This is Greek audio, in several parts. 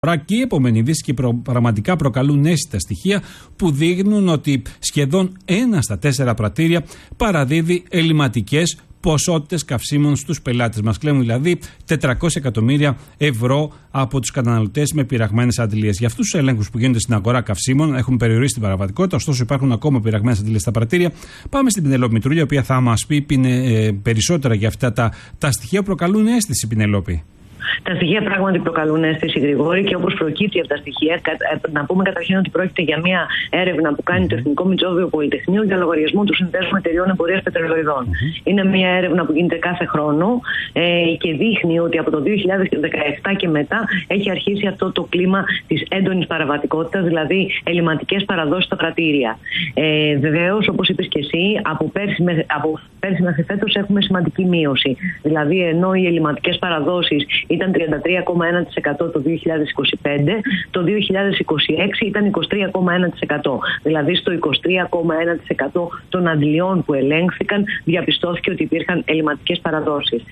Και οι επόμενοι ειδήσεις και πραγματικά προκαλούν αίσθητα στοιχεία που δείχνουν ότι σχεδόν 1 στα 4 πρατήρια παραδίδει ελληματικές ποσότητες καυσίμων στους πελάτες μας. Κλέβουν δηλαδή 400 εκατομμύρια ευρώ από τους καταναλωτές με πειραγμένες αντιλίες. Για αυτούς τους ελέγχους που γίνονται στην αγορά καυσίμων έχουν περιορίσει την παραβατικότητα, ωστόσο υπάρχουν ακόμα πειραγμένες αντιλίες στα πρατήρια. Πάμε στην Πινελόπη Μητρούλια, η οποία θα μας πει περισσότερα για αυτά τα στοιχεία που προκαλούν αίσθηση, Πινελόπη. Τα στοιχεία πράγματι προκαλούν αίσθηση, Γρηγόρη, και όπως προκύπτει από τα στοιχεία, να πούμε καταρχήν ότι πρόκειται για μια έρευνα που κάνει το Εθνικό Μητσόβιο Πολυτεχνείο για λογαριασμό του Συνδέσμου Εταιριών Εμπορίας Πετρελοειδών. Είναι μια έρευνα που γίνεται κάθε χρόνο και δείχνει ότι από το 2017 και μετά έχει αρχίσει αυτό το κλίμα της έντονης παραβατικότητας, δηλαδή ελληματικές παραδόσεις στα πρατήρια. Βεβαίως, όπως είπες και εσύ, από πέρσι μέχρι φέτος έχουμε σημαντική μείωση. Δηλαδή, ενώ οι ελληματικές παραδόσεις ήταν 33,1% το 2025, το 2026 ήταν 23,1%. Δηλαδή στο 23,1% των αντιλιών που ελέγχθηκαν διαπιστώθηκε ότι υπήρχαν ελληματικές παραδόσεις.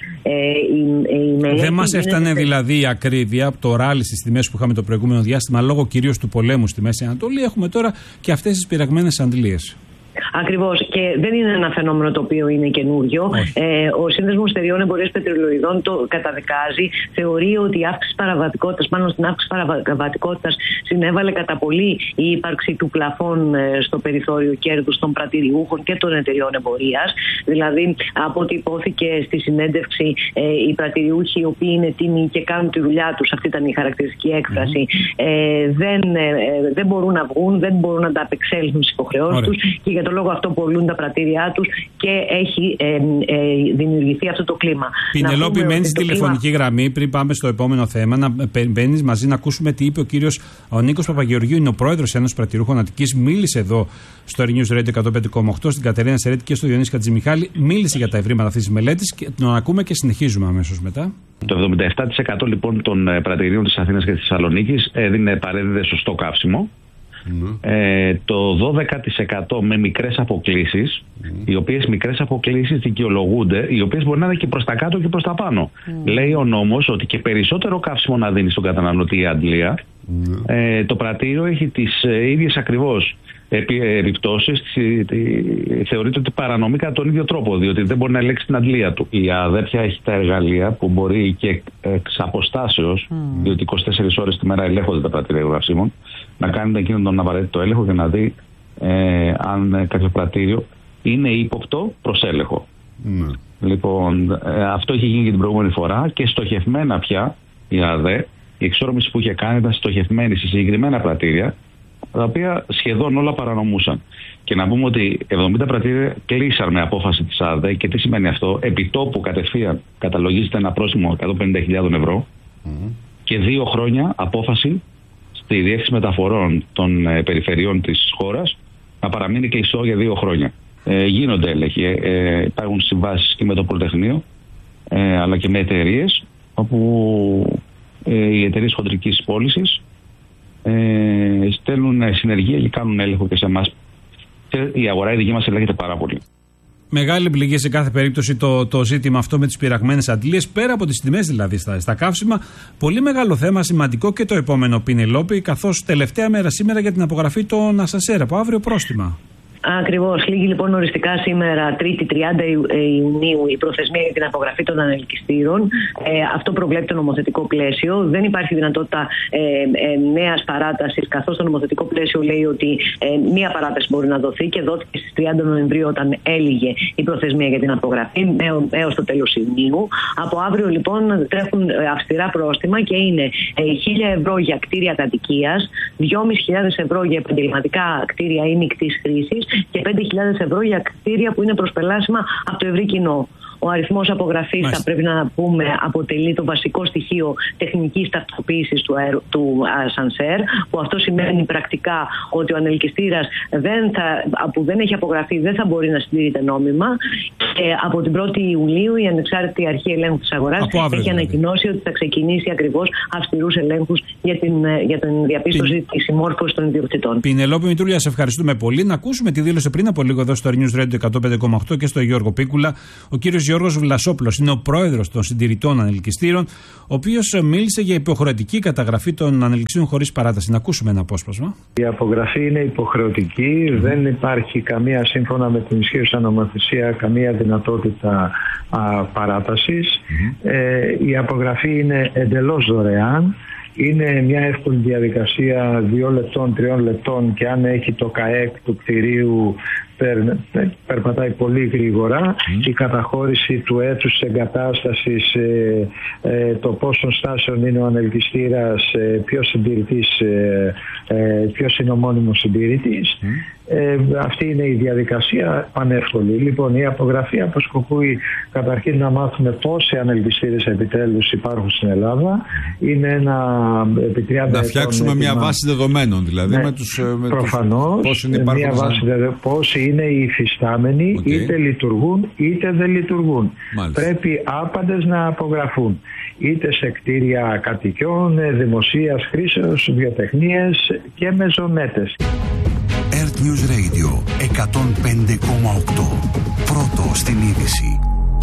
Δεν μας έφτανε δηλαδή η ακρίβεια, το ράλι στις τιμές που είχαμε το προηγούμενο διάστημα, λόγω κυρίως του πολέμου στη Μέση Ανατολή. Έχουμε τώρα και αυτές τις πειραγμένες αντιλίες. Ακριβώς. Και δεν είναι ένα φαινόμενο το οποίο είναι καινούριο. Ο Σύνδεσμος Εταιριών Εμπορίας Πετρελοειδών το καταδικάζει. Θεωρεί ότι η αύξηση παραβατικότητας, πάνω στην αύξηση παραβατικότητας, συνέβαλε κατά πολύ η ύπαρξη του πλαφών στο περιθώριο κέρδους των πρατηριούχων και των εταιριών εμπορίας. Δηλαδή, από ό,τι υπόθηκε στη συνέντευξη, οι πρατηριούχοι, οι οποίοι είναι τίμοι και κάνουν τη δουλειά τους, αυτή ήταν η χαρακτηριστική έκφραση, δεν μπορούν να βγουν, δεν μπορούν να τα απεξέλθουν στις υποχρεώσεις τους. Και για τον λόγο αυτό πολλούν τα πρατήριά τους και έχει δημιουργηθεί αυτό το κλίμα. Πινελόπη, μένει στη τηλεφωνική γραμμή πριν πάμε στο επόμενο θέμα. Να μπαίνεις μαζί να ακούσουμε τι είπε ο κύριος Νίκος Παπαγεωργίου, είναι ο πρόεδρος Ένωσης Πρατηριούχων Αττικής. Μίλησε εδώ στο News Radio 105,8 στην Κατερίνα Σερέτη και στο Διονύση Χατζημιχάλη. Μίλησε για τα ευρήματα αυτής της μελέτης και τον ακούμε και συνεχίζουμε αμέσως μετά. Το 77% λοιπόν των πρατηρίων της Αθήνας και της Θεσσαλονίκης παρέδιδε σωστό καύσιμο. Το 12% με μικρές αποκλίσεις, οι οποίες μικρές αποκλίσεις δικαιολογούνται, οι οποίες μπορεί να είναι και προς τα κάτω και προς τα πάνω. Λέει ο νόμος ότι και περισσότερο καύσιμο να δίνει στον καταναλωτή η αντλία, το πρατήριο έχει τις ίδιες ακριβώς επιπτώσεις, θεωρείται ότι παρανομεί κατά τον ίδιο τρόπο, διότι δεν μπορεί να ελέγξει την αντλία του. Η ΑΔΕ πια έχει τα εργαλεία που μπορεί και εξ αποστάσεως, διότι 24 ώρες τη μέρα ελέγχονται τα πρατήρια καυσίμων, να κάνει εκείνον τον απαραίτητο έλεγχο για να δει αν κάποιο πρατήριο είναι ύποπτο προς έλεγχο. Λοιπόν, αυτό είχε γίνει και την προηγούμενη φορά και στοχευμένα πια η ΑΔΕ, η εξόρμηση που είχε κάνει ήταν στοχευμένη σε συγκεκριμένα πρατήρια, τα οποία σχεδόν όλα παρανομούσαν. Και να πούμε ότι 70 πρατήρια κλείσαν με απόφαση της ΑΔΕ. Και τι σημαίνει αυτό? Επιτόπου κατευθείαν καταλογίζεται ένα πρόστιμο 150.000 ευρώ και 2 χρόνια απόφαση στη Διεύθυνση Μεταφορών των Περιφερειών της χώρας να παραμείνει κλειστό για 2 χρόνια. Γίνονται έλεγχοι. Υπάρχουν συμβάσεις και με το Πολυτεχνείο αλλά και με εταιρείες, όπου οι εταιρείες χοντρικής πώλησης στέλνουν συνεργεία και κάνουν έλεγχο και σε εμάς. Η αγορά η δική μας ελέγχεται πάρα πολύ. Μεγάλη πληγή σε κάθε περίπτωση το ζήτημα αυτό με τις πειραγμένες αντλίες, πέρα από τις τιμές δηλαδή στα καύσιμα. Πολύ μεγάλο θέμα, σημαντικό και το επόμενο, Πινελόπη, καθώς τελευταία μέρα σήμερα για την απογραφή των ασανσέρ, από αύριο πρόστιμα. Ακριβώς. Λήγει λοιπόν οριστικά σήμερα, 3η 30 Ιουνίου, η προθεσμία για την απογραφή των ανελκυστήρων. Αυτό προβλέπει το νομοθετικό πλαίσιο. Δεν υπάρχει δυνατότητα νέας παράτασης, καθώς το νομοθετικό πλαίσιο λέει ότι μία παράταση μπορεί να δοθεί και δόθηκε στις 30 Νοεμβρίου, όταν έλυγε η προθεσμία για την απογραφή, έως το τέλος Ιουνίου. Από αύριο λοιπόν τρέχουν αυστηρά πρόστιμα και είναι 1.000 ευρώ για κτίρια κατοικίας, 2.500 ευρώ για επαγγελματικά κτίρια ή μεικτής χρήσης και 5.000 ευρώ για κτίρια που είναι προσπελάσιμα από το ευρύ κοινό. Ο αριθμός απογραφής, θα πρέπει να πούμε, αποτελεί το βασικό στοιχείο τεχνικής ταυτοποίησης του ασανσέρ, που αυτό σημαίνει πρακτικά ότι ο ανελκυστήρας που δεν έχει απογραφεί δεν θα μπορεί να συντηρείται νόμιμα. Και από την 1η Ιουλίου η Ανεξάρτητη Αρχή Ελέγχου της Αγοράς έχει ανακοινώσει ότι θα ξεκινήσει ακριβώς αυστηρούς ελέγχους για την διαπίστωση της συμμόρφωσης των ιδιοκτητών. Πινελόπη Μητρούλια, σε ευχαριστούμε πολύ. Να ακούσουμε τη δήλωση πριν από λίγο εδώ στο News Radio 105,8 και στο Γιώργο Πίκουλα. Ο κύριος Γιώργος Βλασόπουλος είναι ο πρόεδρος των συντηρητών ανελκυστήρων, ο οποίος μίλησε για υποχρεωτική καταγραφή των ανελκυστήρων χωρίς παράταση. Να ακούσουμε ένα απόσπασμα. Η απογραφή είναι υποχρεωτική, δεν υπάρχει καμία, σύμφωνα με την ισχύουσα νομοθεσία, καμία δυνατότητα παράτασης. Η απογραφή είναι εντελώς δωρεάν. Είναι μια εύκολη διαδικασία 2 λεπτών, 3 λεπτών και αν έχει το ΚΑΕΚ του κτηρίου περπατάει πολύ γρήγορα. Η καταχώρηση του έτους της εγκατάστασης, το πόσων στάσεων είναι ο ανελκυστήρας, ποιος είναι ο μόνιμος συντηρητής. Αυτή είναι η διαδικασία πανεύκολη. Λοιπόν, η απογραφή αποσκοπούει καταρχήν να μάθουμε πόσοι ανελκυστήρες επιτέλους υπάρχουν στην Ελλάδα. Είναι ένα επί 30 να φτιάξουμε μια βάση δεδομένων, δηλαδή με τους προφανώς, μια βάση πόσοι είναι οι υφιστάμενοι, είτε λειτουργούν είτε δεν λειτουργούν. Μάλιστα. Πρέπει άπαντες να απογραφούν, είτε σε κτίρια κατοικιών, δημοσίας χρήσεως, βιοτεχνίες και μεζονέτες. Earth News Radio 105,8. Πρώτο στην είδηση.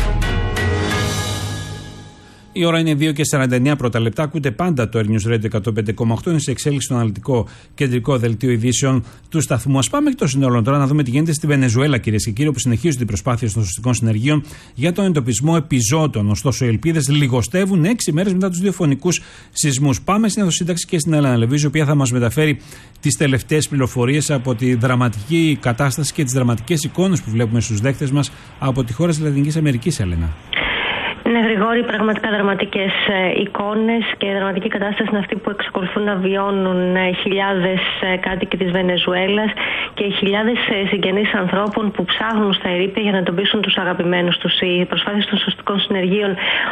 Η ώρα είναι 2:49 πρώτα λεπτά. Ακούτε πάντα το Earth News Radio 105,8. Είναι σε εξέλιξη στο αναλυτικό κεντρικό δελτίο ειδήσεων του σταθμού. Ας πάμε εκτός συνόλων τώρα να δούμε τι γίνεται στη Βενεζουέλα, κυρίες και κύριοι, όπου συνεχίζονται οι προσπάθειες των σωστικών συνεργείων για τον εντοπισμό επιζώτων. Ωστόσο, οι ελπίδες λιγοστεύουν 6 μέρες μετά τους 2 φωνικούς σεισμούς. Πάμε στην Εθνοσύνταξη και στην Έλενα Λεβίζου, η οποία θα μας μεταφέρει τις τελευταίες πληροφορίες από τη δραματική κατάσταση και τις δραματικές εικόνες που βλέπουμε στους δέχτες μας από τη χώρα της Λατινικής Αμερικής, Έλενα. Ναι, Γρηγόρη, πραγματικά δραματικές εικόνες και δραματική κατάσταση είναι αυτή που εξακολουθούν να βιώνουν χιλιάδες κάτοικοι της Βενεζουέλας και χιλιάδες συγγενείς ανθρώπων που ψάχνουν στα ερείπια για να εντοπίσουν τους αγαπημένους τους. Οι προσπάθειες των σωστικών συνεργείων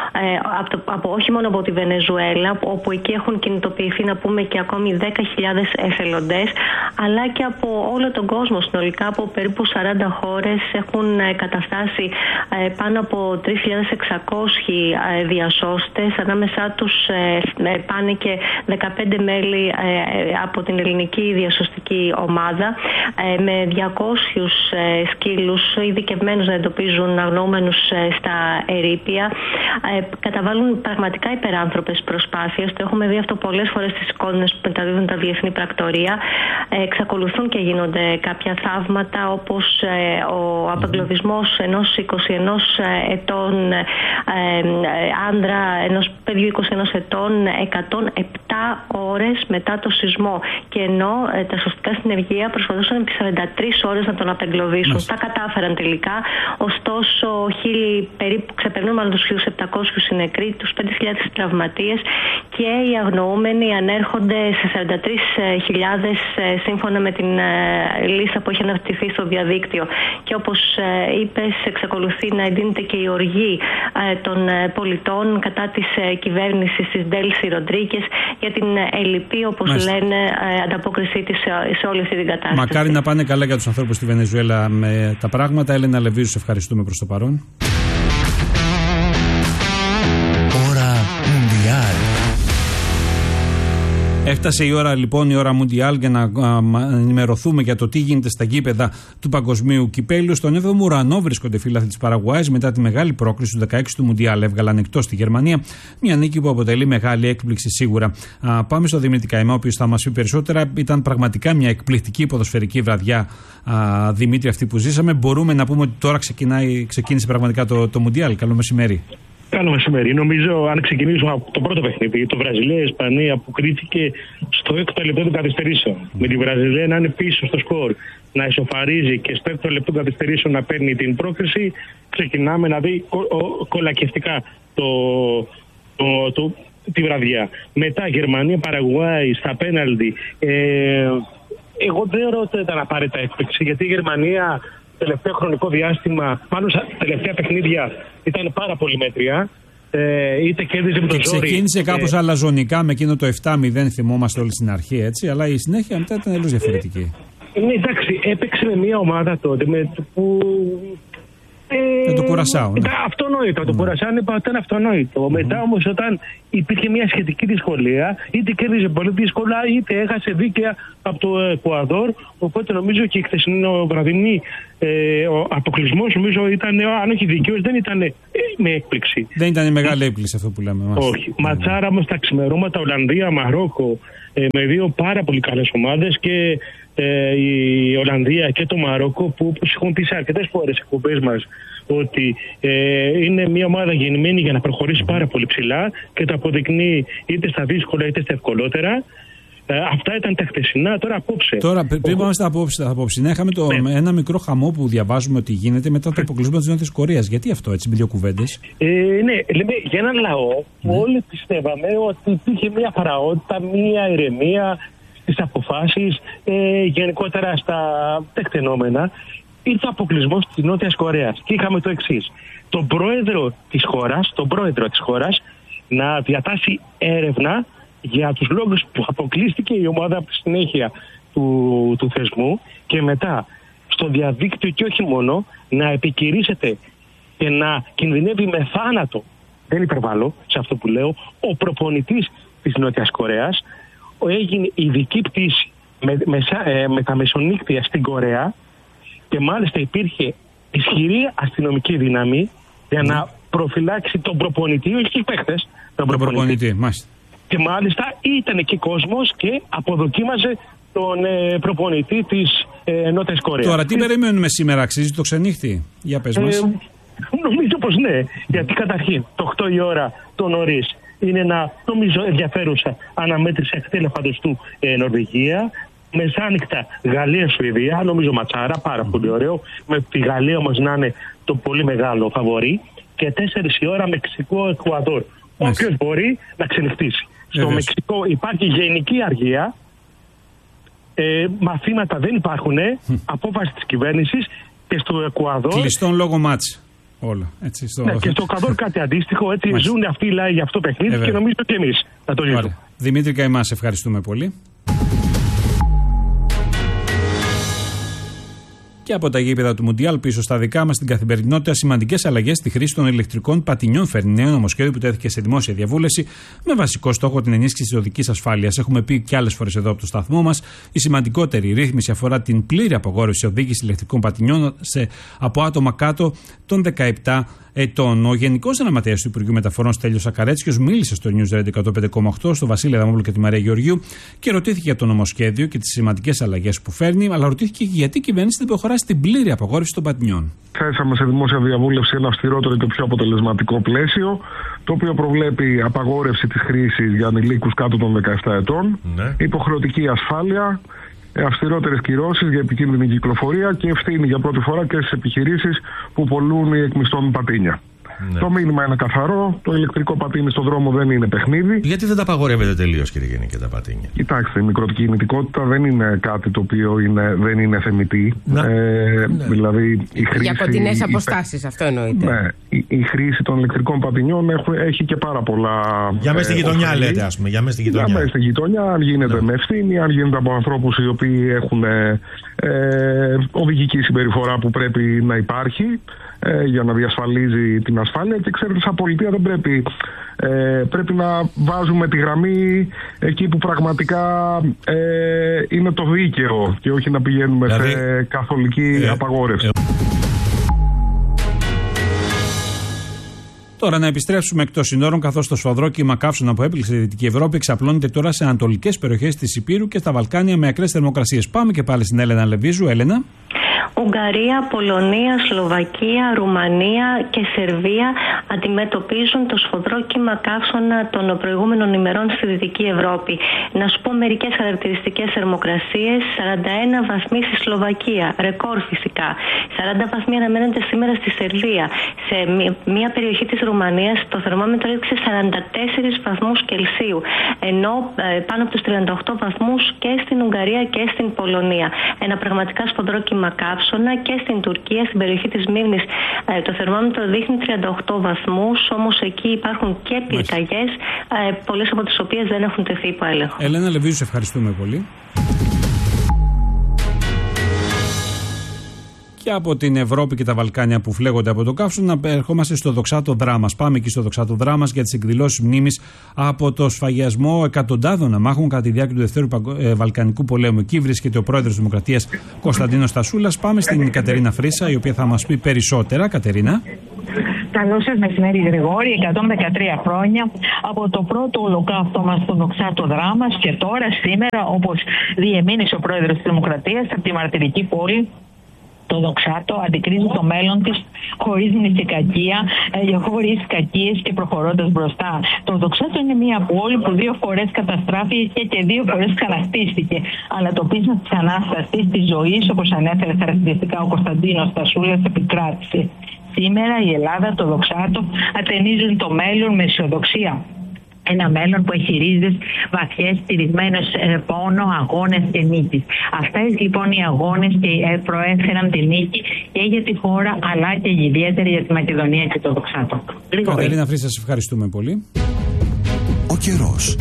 όχι μόνο από τη Βενεζουέλα, όπου εκεί έχουν κινητοποιηθεί να πούμε και ακόμη 10.000 εθελοντές, αλλά και από όλο τον κόσμο συνολικά, από περίπου 40 χώρες έχουν καταφτάσει πάνω από 3.600 διασώστες, ανάμεσά τους πάνε και 15 μέλη από την ελληνική διασωστική ομάδα με 200 σκύλους ειδικευμένους να εντοπίζουν αγνοούμενους στα ερείπια. Καταβάλουν πραγματικά υπεράνθρωπες προσπάθειες, το έχουμε δει αυτό πολλές φορές στις εικόνες που μεταδίδουν τα διεθνή πρακτορία. Εξακολουθούν και γίνονται κάποια θαύματα, όπως ο απεγκλωβισμός ενός 21 ετών άντρα, ενός παιδιού 21 ετών 107 ώρες μετά το σεισμό, και ενώ τα σωστικά συνεργεία προσπαθούσαν επί 43 ώρες να τον απεγκλωβίσουν. Τα κατάφεραν τελικά, ωστόσο περίπου ξεπερνούν μάλλον τους 1.700 οι νεκροί, τους 5.000 τραυματίες, και οι αγνοούμενοι ανέρχονται σε 43.000 σύμφωνα με την λίστα που έχει αναρτηθεί στο διαδίκτυο. Και όπως είπες, εξακολουθεί να εντείνεται και η οργή των πολιτών κατά της κυβέρνησης της Ντέλση Ροντρίγκες για την ελλειπή, όπως λένε, ανταπόκρισή της σε όλη αυτή την κατάσταση. Μακάρι να πάνε καλά για τους ανθρώπους στη Βενεζουέλα με τα πράγματα. Έλενα Λεβίζου, σε ευχαριστούμε προς το παρόν. Ώρα Μουντιάλ. Έφτασε η ώρα λοιπόν, η ώρα Μουντιάλ, για να ενημερωθούμε για το τι γίνεται στα γήπεδα του Παγκοσμίου Κυπέλλου. Στον 7ο ουρανό βρίσκονται φίλαθλοι της Παραγουάης μετά τη μεγάλη πρόκριση του 16 του Μουντιάλ. Έβγαλαν εκτός τη Γερμανία. Μια νίκη που αποτελεί μεγάλη έκπληξη σίγουρα. Πάμε στο Δημήτρη Καημά, ο οποίος θα μας πει περισσότερα. Ήταν πραγματικά μια εκπληκτική ποδοσφαιρική βραδιά, Δημήτρη, αυτή που ζήσαμε. Μπορούμε να πούμε ότι τώρα ξεκίνησε πραγματικά το Μουντιάλ. Καλό μεσημέρι. Καλό μεσημέρι. Νομίζω, αν ξεκινήσουμε από το πρώτο παιχνίδι, το Βραζιλία-Ισπανία, που κρίθηκε στο 6ο λεπτό των καθυστερήσεων. Με τη Βραζιλία να είναι πίσω στο σκορ, να ισοφαρίζει και στο 6ο λεπτό των καθυστερήσεων να παίρνει την πρόκριση, ξεκινάμε να δει κολακευτικά τη βραδιά. Μετά Γερμανία-Παραγουάη στα πέναλτι. Εγώ δεν θεωρώ ότι ήταν απαραίτητα έκπληξη, γιατί η Γερμανία τελευταίο χρονικό διάστημα, πάνω στα τελευταία παιχνίδια, ήταν πάρα πολύ μέτρια. Είτε κέρδιζε με το ζόρι. Ξεκίνησε κάπως αλαζονικά με εκείνο το 7-0, θυμόμαστε όλοι στην αρχή, έτσι, αλλά η συνέχεια μετά ήταν τελείως διαφορετική. Ναι, εντάξει, έπαιξε με μια ομάδα τότε που Το Κουρασάο. Ναι. Αυτονόητο. Το Κουρασάο ήταν αυτονόητο. Μετά όμως, όταν υπήρχε μια σχετική δυσκολία, είτε κέρδιζε πολύ δύσκολα, είτε έχασε δίκαια από το Εκουαδόρ. Οπότε νομίζω και η χθεσινή βραδινή ο αποκλεισμός, νομίζω ήταν, αν όχι δικαίως, δεν ήταν με έκπληξη. Δεν ήταν μεγάλη έκπληξη αυτό που λέμε. Όχι. Ματσάρα όμως τα ξημερώματα, Ολλανδία, Μαρόκο, με δύο πάρα πολύ καλές ομάδες, και η Ολλανδία και το Μαρόκο, που όπως έχουν πει σε αρκετές φορές εκπομπές μας, ότι είναι μια ομάδα γεννημένη για να προχωρήσει πάρα πολύ ψηλά και το αποδεικνύει είτε στα δύσκολα είτε στα ευκολότερα. Αυτά ήταν τα χθεσινά, τώρα απόψε. Τώρα, πριν πάμε στα απόψε, είχαμε ένα μικρό χαμό που διαβάζουμε ότι γίνεται μετά το αποκλεισμό της Νότιας Κορέας. Γιατί αυτό, έτσι, με δύο κουβέντες? Ναι, λέμε για έναν λαό που όλοι πιστεύαμε ότι υπήρχε μια φαραότητα, μια ηρεμία στις αποφάσεις, γενικότερα στα τεκτενόμενα. Ήρθε ο αποκλεισμός της Νότιας Κορέας και είχαμε το εξής. Τον πρόεδρο της χώρας να διατάσει έρευνα για τους λόγους που αποκλείστηκε η ομάδα από τη συνέχεια του θεσμού, και μετά στο διαδίκτυο, και όχι μόνο, να επικηρύσσεται και να κινδυνεύει με θάνατο, δεν υπερβάλλω σε αυτό που λέω, ο προπονητής της Νότιας Κορέας. Έγινε ειδική πτήση με τα μεσονύκτια στην Κορέα, και μάλιστα υπήρχε ισχυρή αστυνομική δύναμη για να προφυλάξει τον προπονητή, όχι τους παίχτες, τον προπονητή. Και μάλιστα ήταν εκεί κόσμος και αποδοκίμαζε τον προπονητή της Νότιας Κορέας. Τώρα τι περιμένουμε σήμερα, αξίζει το ξενύχτη? Για πες μας. Νομίζω πως ναι, γιατί καταρχήν το 8 η ώρα το νωρίς είναι ένα, νομίζω, ενδιαφέρουσα αναμέτρηση ακτέλεφαντος Νορβηγία. Μεσάνυχτα Γαλλία-Σουηδία, νομίζω ματσάρα, πάρα πολύ ωραίο, με τη Γαλλία όμως να είναι το πολύ μεγάλο φαβορί, και 4 η ώρα Μεξικό-Εκουαδόρ. Όποιος μπορεί να ξενυχτήσει. Στο Μεξικό υπάρχει γενική αργία, μαθήματα δεν υπάρχουν, απόφαση της κυβέρνησης, και στο Εκουαδόρ... Κλειστόν λόγω μάτς. Όλα. Έτσι, και στο Εκουαδόρ κάτι αντίστοιχο, έτσι ζουν αυτοί οι λαοί για αυτό το παιχνίδι, και νομίζω και εμείς να το ζήσουμε. Δημήτρη Καημά, ευχαριστούμε πολύ. Και από τα γήπεδα του Μουντιάλ πίσω στα δικά μας στην καθημερινότητα, σημαντικές αλλαγές στη χρήση των ηλεκτρικών πατινιών φέρνει νέο νομοσχέδιο που τέθηκε σε δημόσια διαβούλευση με βασικό στόχο την ενίσχυση της οδικής ασφάλειας. Έχουμε πει και άλλες φορές εδώ από το σταθμό μας, η σημαντικότερη ρύθμιση αφορά την πλήρη απογόρευση οδήγησης ηλεκτρικών πατινιών από άτομα κάτω των 17 ετών. Ο Γενικός Γραμματέας του Υπουργείου Μεταφορών, Στέλιος Σακαρέτσιος, μίλησε στο News Radio 105,8 στο Βασίλη Αδαμόπουλο και τη Μαρία Γεωργίου και ρωτήθηκε για το νομοσχέδιο και τις σημαντικές αλλαγές που φέρνει, αλλά ρωτήθηκε και γιατί η κυβέρνηση δεν προχωρά στην πλήρη απαγόρευση των πατινιών. Θέσαμε σε δημόσια διαβούλευση ένα αυστηρότερο και πιο αποτελεσματικό πλαίσιο, το οποίο προβλέπει απαγόρευση της χρήσης για ανηλίκους κάτω των 17 ετών, υποχρεωτική ασφάλεια, αυστηρότερες κυρώσεις για επικίνδυνη κυκλοφορία και ευθύνη για πρώτη φορά και στις επιχειρήσεις που πωλούν ή εκμισθώνουν πατίνια. Ναι. Το μήνυμα είναι καθαρό. Το ηλεκτρικό πατίνι στον δρόμο δεν είναι παιχνίδι. Γιατί δεν τα απαγορεύετε τελείως, κύριε Γενική, τα πατίνια? Κοιτάξτε, η μικροκινητικότητα δεν είναι κάτι το οποίο δεν είναι θεμιτή. Δηλαδή, η χρήση, για κοντινές αποστάσεις, αυτό εννοείται. Ναι, η χρήση των ηλεκτρικών πατινιών έχει και πάρα πολλά. Για μέσα στη γειτονιά, λέτε, ας πούμε. Για μέσα στη γειτονιά, αν γίνεται με ευθύνη, αν γίνεται από ανθρώπους οι οποίοι έχουν οδηγική συμπεριφορά που πρέπει να υπάρχει για να διασφαλίζει την ασφάλεια. Και ξέρετε, σαν πολιτεία δεν πρέπει να βάζουμε τη γραμμή εκεί που πραγματικά είναι το δίκαιο και όχι να πηγαίνουμε σε καθολική απαγόρευση. Τώρα να επιστρέψουμε εκτός συνόρων, καθώς το σφοδρόκυμα καύσωνα που έπληξε τη Δυτική Ευρώπη εξαπλώνεται τώρα σε ανατολικές περιοχές της Ηπείρου και στα Βαλκάνια με ακραίες θερμοκρασίες. Πάμε και πάλι στην Έλενα Λεβίζου. Έλενα. Ουγγαρία, Πολωνία, Σλοβακία, Ρουμανία και Σερβία αντιμετωπίζουν το σφοδρό κύμα καύσωνα των προηγούμενων ημερών στη Δυτική Ευρώπη. Να σου πω μερικές χαρακτηριστικές θερμοκρασίες. 41 βαθμοί στη Σλοβακία, ρεκόρ φυσικά. 40 βαθμοί αναμένονται σήμερα στη Σερβία. Σε μια περιοχή της Ρουμανίας το θερμόμετρο έδειξε 44 βαθμούς Κελσίου, ενώ πάνω από τους 38 βαθμούς και στην Ουγγαρία και στην Πολωνία. Ένα πραγματικά σφοδρό κύμα καύσωνα. Και στην Τουρκία, στην περιοχή της Μύρνης, το θερμόμετρο δείχνει 38 βαθμούς, όμως εκεί υπάρχουν και πυρκαγιές, πολλές από τις οποίες δεν έχουν τεθεί υπό έλεγχο. Έλενα Λεβίζου, σε ευχαριστούμε πολύ. Και από την Ευρώπη και τα Βαλκάνια που φλέγονται από το καύσωνα, ερχόμαστε στο δοξάτο δράμας. Πάμε εκεί στο δοξάτο δράμας για τις εκδηλώσεις μνήμης από το σφαγιασμό εκατοντάδων αμάχων κατά τη διάρκεια του Δευτέρου Βαλκανικού Πολέμου. Εκεί βρίσκεται ο πρόεδρος της Δημοκρατίας Κωνσταντίνος Τασούλας. Πάμε στην Κατερίνα Φρύσα, η οποία θα μας πει περισσότερα. Κατερίνα. Καλό σας μεσημέρι, Γρηγόρη. 113 χρόνια από το πρώτο ολοκαύτωμα στο δοξάτο δράμας και τώρα, σήμερα, όπως διεμήνυσε ο πρόεδρος της Δημοκρατίας, από τη μαρτυρική πόλη, το δοξάτο αντικρίζει το μέλλον της χωρίς μνηστικακία, χωρίς κακίες και προχωρώντας μπροστά. Το δοξάτο είναι μια πόλη που 2 φορές καταστράφηκε και 2 φορές ξαναχτίστηκε. Αλλά το πείσμα της Ανάστασης, της ζωής, όπως ανέφερε χαρακτηριστικά ο Κωνσταντίνος Τασούλας, επικράτησε. Σήμερα η Ελλάδα, το δοξάτο, ατενίζουν το μέλλον με αισιοδοξία. Ένα μέλλον που έχει ρίζες βαθιές, στηρισμένες πόνο, αγώνες και νίκης. Αυτές λοιπόν οι αγώνες προέφεραν τη νίκη και για τη χώρα, αλλά και ιδιαίτερα για τη Μακεδονία και το δοξάτο. Κατερίνα Φρύσα, σας ευχαριστούμε πολύ. Ο καιρός.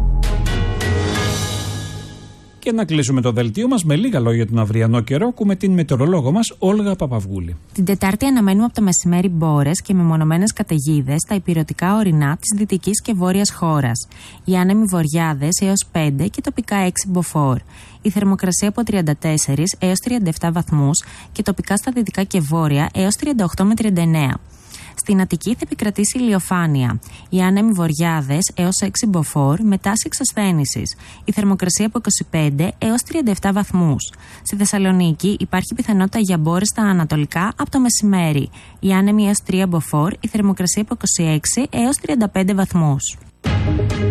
Και να κλείσουμε το δελτίο μας με λίγα λόγια τον αυριανό καιρό. Ακούμε την μετεωρολόγο μας Όλγα Παπαυγούλη. Την Τετάρτη αναμένουμε από το μεσημέρι μπόρες και μεμονωμένες καταιγίδες στα υπηρετικά ορεινά της δυτικής και βόρειας χώρας. Οι άνεμοι βοριάδες έως 5 και τοπικά 6 μποφόρ. Η θερμοκρασία από 34 έως 37 βαθμούς και τοπικά στα δυτικά και βόρεια έως 38 με 39. Στην Αττική θα επικρατήσει ηλιοφάνεια. Οι άνεμοι βοριάδες έως 6 μποφόρ με τάση εξασθένησης. Η θερμοκρασία από 25 έως 37 βαθμούς. Στη Θεσσαλονίκη υπάρχει πιθανότητα για μπόρες στα ανατολικά από το μεσημέρι. Οι άνεμοι έως 3 μποφόρ, η θερμοκρασία από 26 έως 35 βαθμούς.